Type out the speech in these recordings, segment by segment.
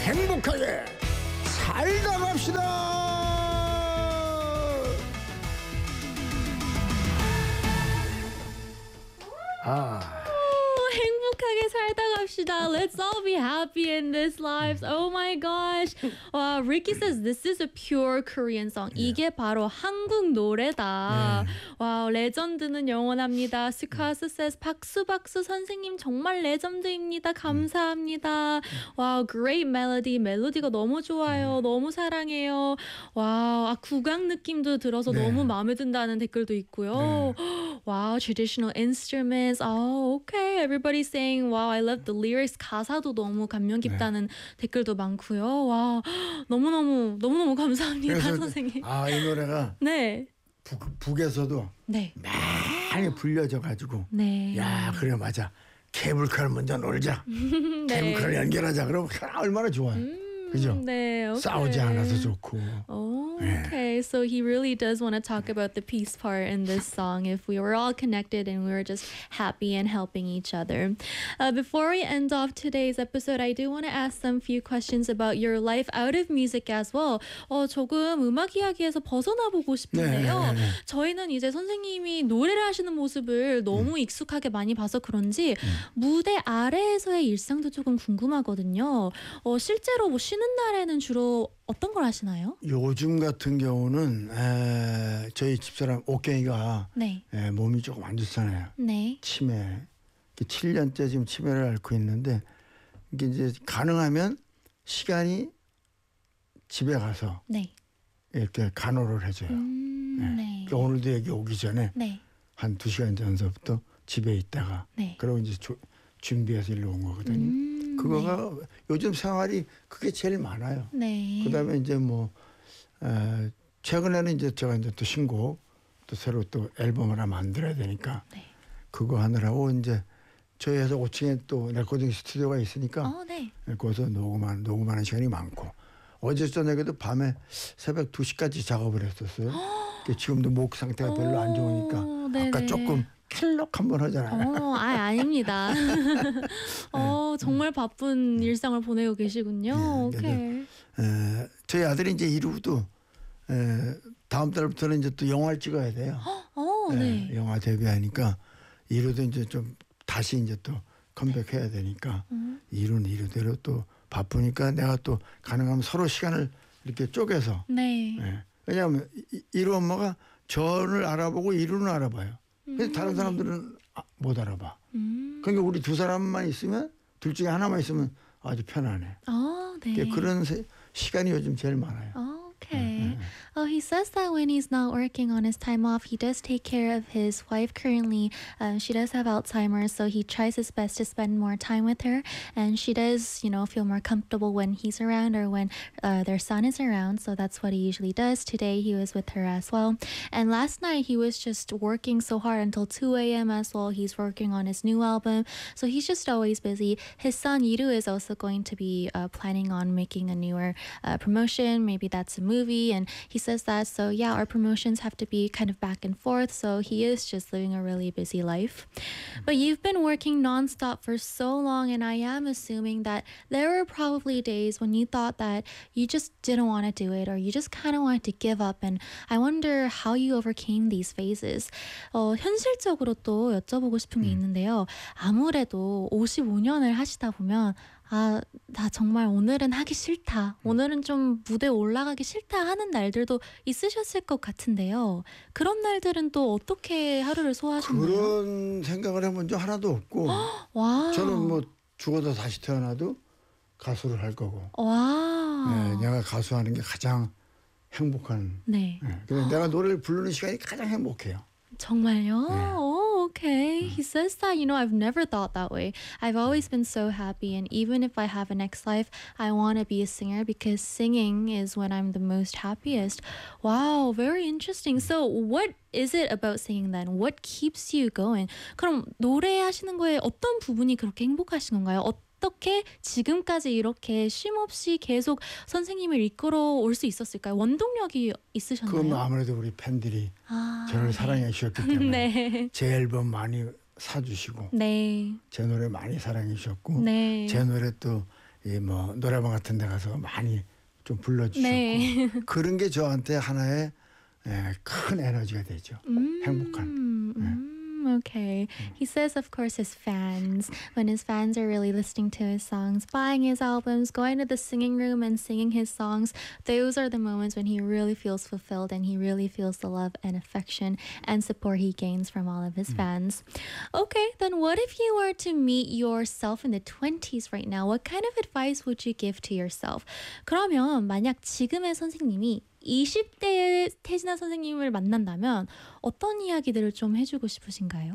행복하게 살다 갑시다. 행복하게 살다 갑시다. Let's all be happy in this lives. Oh my gosh. Ricky says this is a pure Korean song. 이게 바로 한국 노래다. 와우, 레전드는 영원합니다. 스카스 says 박수 박수 선생님 정말 레전드입니다. 감사합니다. 와우, great melody. 멜로디가 너무 좋아요. 너무 사랑해요. 와우, 국악 느낌도 들어서 너무 마음에 든다는 댓글도 있고요. 와우, traditional instruments. Okay. Everybody's saying, wow, I love the lyrics. 가사도 너무 감명 깊다는 댓글도 많고요. 와, 너무너무 감사합니다, 선생님. 이 노래가 북에서도 많이 불려져가지고 야, 그래 맞아. 케이블카를 먼저 놀자. 케이블카를 연결하자. 그러면 얼마나 좋아요. 그죠? okay. 싸우지 않아서 좋고. Okay. So he really does want to talk about the peace part in this song. If we were all connected and we were just happy and helping each other. Before we end off today's episode, I do want to ask some few questions about your life out of music as well. 조금 음악 이야기에서 벗어나 보고 싶은데요. 저희는 이제 선생님이 노래를 하시는 모습을 너무 익숙하게 많이 봐서 그런지 무대 아래에서의 일상도 조금 궁금하거든요. 실제로 뭐 쉬는 날에는 주로 어떤 걸 하시나요? 요즘 같은 경우는 저희 집사람 옥경이가 몸이 조금 안 좋잖아요. 치매. 7년째 지금 치매를 앓고 있는데 이게 이제 가능하면 시간이 집에 가서 이렇게 간호를 해줘요. 그러니까 오늘도 여기 오기 전에 한 2시간 전서부터 집에 있다가 그러고 이제 준비해서 일로 온 거거든요. 그거가 요즘 생활이 그게 제일 많아요. 그다음에 이제 뭐 최근에는 이제 제가 이제 또 신곡 또 새로 또 앨범을 하나 만들어야 되니까 그거 하느라고 이제 저희 회사 5층에 또 레코딩 스튜디오가 있으니까 거기서 녹음하는 시간이 많고 어제 저녁에도 밤에 새벽 2시까지 작업을 했었어요. 지금도 목 상태가 별로 안 좋으니까 아까 조금 킬록 한번 하잖아요. 아닙니다. 정말 바쁜 일상을 보내고 계시군요. 오케이. 저희 아들이 이제 이루도 다음 달부터는 이제 또 영화를 찍어야 돼요. 영화 데뷔하니까 이루도 이제 좀 다시 이제 또 컴백해야 되니까 이루는 이루대로 또 바쁘니까 내가 또 가능하면 서로 시간을 이렇게 쪼개서. 왜냐하면 이루 엄마가 저를 알아보고 이루는 알아봐요. 근데 다른 사람들은 못 알아봐. 그러니까 우리 두 사람만 있으면 둘 중에 하나만 있으면 아주 편하네. 그런 시간이 요즘 제일 많아요. Okay. He says that when he's not working on his time off, he does take care of his wife currently. She does have Alzheimer's, so he tries his best to spend more time with her. And she does, feel more comfortable when he's around or when their son is around. So that's what he usually does. Today he was with her as well. And last night he was just working so hard until 2 a.m. as well. He's working on his new album. So he's just always busy. His son Yiru is also going to be planning on making a newer promotion. Maybe that's a movie. And he says that. So yeah, our promotions have to be kind of back and forth. So he is just living a really busy life. But you've been working nonstop for so long, and I am assuming that there were probably days when you thought that you just didn't want to do it, or you just kind of wanted to give up. And I wonder how you overcame these phases. 현실적으로 또 여쭤보고 싶은 게 있는데요. 아무래도 55년을 하시다 보면 나 정말 오늘은 하기 싫다. 오늘은 좀 무대에 올라가기 싫다 하는 날들도 있으셨을 것 같은데요. 그런 날들은 또 어떻게 하루를 소화하셨나요? 그런 생각을 해본 적 하나도 없고 저는 뭐 죽어도 다시 태어나도 가수를 할 거고 내가 가수하는 게 가장 행복한 그래서 내가 노래를 부르는 시간이 가장 행복해요. 정말요? Okay. He says that, I've never thought that way. I've always been so happy, and even if I have a next life, I want to be a singer because singing is when I'm the most happiest. Wow, very interesting. So what is it about singing then? What keeps you going? 그럼 노래하시는 거에 어떤 부분이 그렇게 행복하신 건가요? 어떻게 지금까지 이렇게 쉼없이 계속 선생님을 이끌어 올 수 있었을까요? 원동력이 있으셨나요? 그건 아무래도 우리 팬들이 저를 사랑해 주셨기 때문에 제 앨범 많이 사주시고 제 노래 많이 사랑해 주셨고 제 노래 또 이 뭐 노래방 같은 데 가서 많이 좀 불러주셨고 네. 그런 게 저한테 하나의 큰 에너지가 되죠. 행복한. Okay. He says, of course, his fans, when his fans are really listening to his songs, buying his albums, going to the singing room and singing his songs, those are the moments when he really feels fulfilled and he really feels the love and affection and support he gains from all of his fans. Okay, then what if you were to meet yourself in the 20s right now? What kind of advice would you give to yourself? 그러면 만약 지금의 선생님이 20대의 태진아 선생님을 만난다면 어떤 이야기들을 좀 해주고 싶으신가요?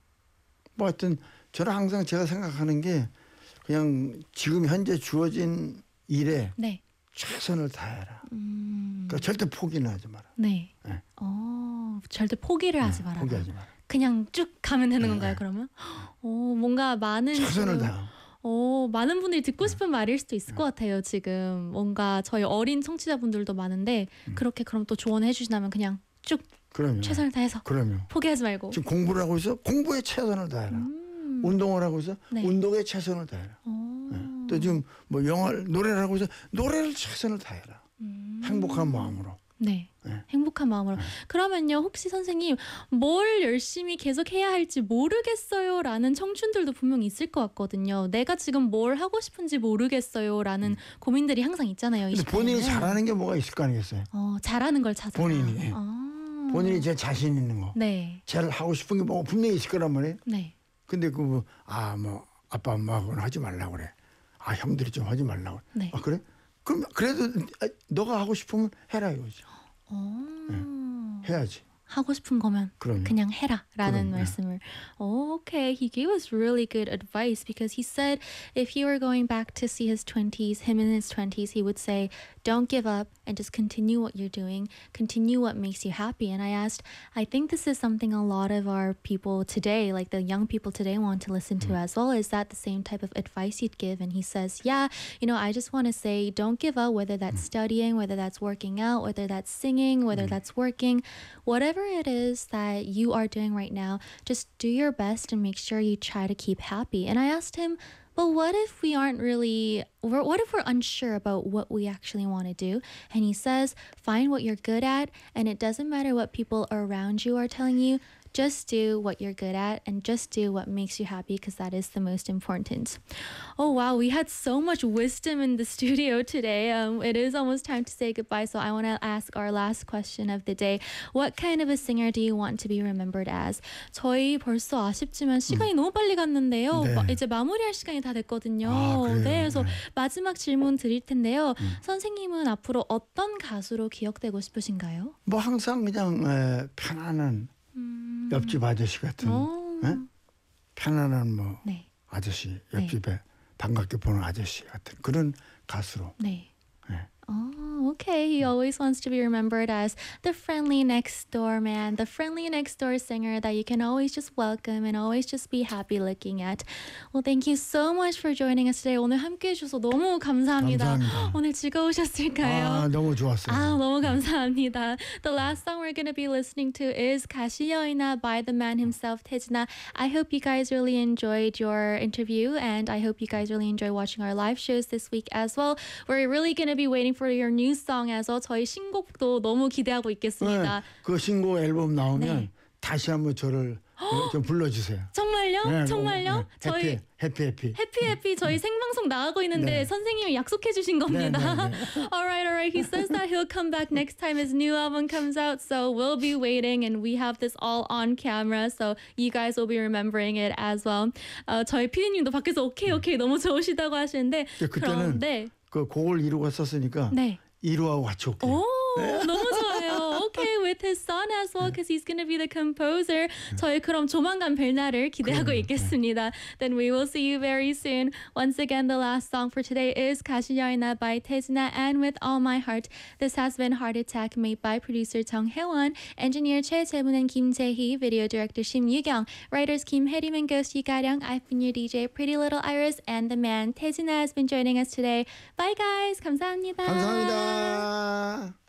뭐 하여튼 저는 항상 제가 생각하는 게 그냥 지금 현재 주어진 일에 네. 최선을 다해라. 그러니까 절대 포기는 하지 마라. 네. 네. 절대 포기를 하지 마라. 포기하지 마라. 그냥 쭉 가면 되는 건가요, 그러면? 뭔가 많은 최선을 다해. 많은 분들이 듣고 싶은 말일 수도 있을 것 같아요. 지금 뭔가 저희 어린 청취자분들도 많은데 그렇게 그럼 또 조언해 주신다면 그냥 쭉 그럼요. 최선을 다해서 그럼요. 포기하지 말고 지금 공부를 하고 있어 공부에 최선을 다해라. 운동을 하고 있어 네. 운동에 최선을 다해라. 네. 또 지금 뭐 영화를 노래를 하고 있어 노래를 최선을 다해라. 행복한 마음으로. 네. 네. 행복한 마음으로. 네. 그러면요, 혹시 선생님 뭘 열심히 계속 해야 할지 모르겠어요 라는 청춘들도 분명히 있을 것 같거든요. 내가 지금 뭘 하고 싶은지 모르겠어요 라는 고민들이 항상 있잖아요. 근데 본인이 잘하는 게 뭐가 있을 거 아니겠어요? 잘하는 걸 찾아라. 본인이 제일 자신 있는 거. 네. 제일 하고 싶은 게 뭐가 분명히 있을 거란 말이에요. 네. 근데 뭐 아빠 엄마하고는 하지 말라고 그래. 형들이 좀 하지 말라고 그래. 네. 그래? 그럼 그래도 너가 하고 싶으면 해라 이거죠. 네. 해야지. 하고 싶은 거면 그럼요. 그냥 해라라는 말씀을. Okay, he gave us really good advice because he said if he were going back to see his 20s, him in his 20s, he would say, don't give up and just continue what you're doing, continue what makes you happy. And I asked, I think this is something a lot of our people today, like the young people today want to listen to as well. Is that the same type of advice you'd give? And he says, yeah, I just want to say don't give up, whether that's studying, whether that's working out, whether that's singing, whether that's working, whatever it is that you are doing right now, just do your best and make sure you try to keep happy. And I asked him, but what if we what if we're unsure about what we actually want to do? And he says, find what you're good at, and it doesn't matter what people around you are telling you. Just do what you're good at and just do what makes you happy because that is the most important. Oh, wow. We had so much wisdom in the studio today. It is almost time to say goodbye. So I want to ask our last question of the day. What kind of a singer do you want to be remembered as? 저희 벌써 아쉽지만 시간이 너무 빨리 갔는데요. 네. 이제 마무리할 시간이 다 됐거든요. 그래요? 네, 그래서 마지막 질문 드릴 텐데요. 선생님은 앞으로 어떤 가수로 기억되고 싶으신가요? 뭐 항상 그냥 편안한 옆집 아저씨 같은 편안한 네. 아저씨 옆집에 반갑게 보는 아저씨 같은 그런 가수로. 네. 네. Okay. He always wants to be remembered as the friendly next door man, the friendly next door singer that you can always just welcome and always just be happy looking at. Well, thank you so much for joining us today. 오늘 함께해 주셔서 너무 감사합니다. 오늘 즐거우셨을까요? 너무 좋았어요. 너무 감사합니다. The last song we're going to be listening to is 가시여인아 by the man himself, 태진아. I hope you guys really enjoyed your interview and I hope you guys really enjoy watching our live shows this week as well. We're really going to be waiting for your new song as well. 저희 신곡도 너무 기대하고 있겠습니다. 네, 그 신곡 앨범 나오면 다시 한번 저를 좀 불러주세요. 정말요? 네, 정말요? 네. 저희 해피 저희 생방송 나가고 있는데 선생님이 약속해 주신 겁니다. Alright. He says that he'll come back next time his new album comes out. So we'll be waiting and we have this all on camera. So you guys will be remembering it as well. 저희 PD님도 밖에서 오케이 너무 좋으시다고 하시는데 그때는 그 곡을 이루가 썼으니까 이루하고 같이 올게요. 너무 좋아요. Okay, with his son as well, because he's going to be the composer. 저희 그럼 조만간 뵐 날을 기대하고 있겠습니다. Then we will see you very soon. Once again, the last song for today is 가시여인아 by 태진아, and with all my heart. This has been Heart Attack, made by producer 정혜원, engineer 최재문 and 김재희, video director 심유경, writers 김혜림 and Ghost 이가령. I've been your DJ Pretty Little Iris, and the man 태진아 has been joining us today. Bye guys. 감사합니다. 감사합니다.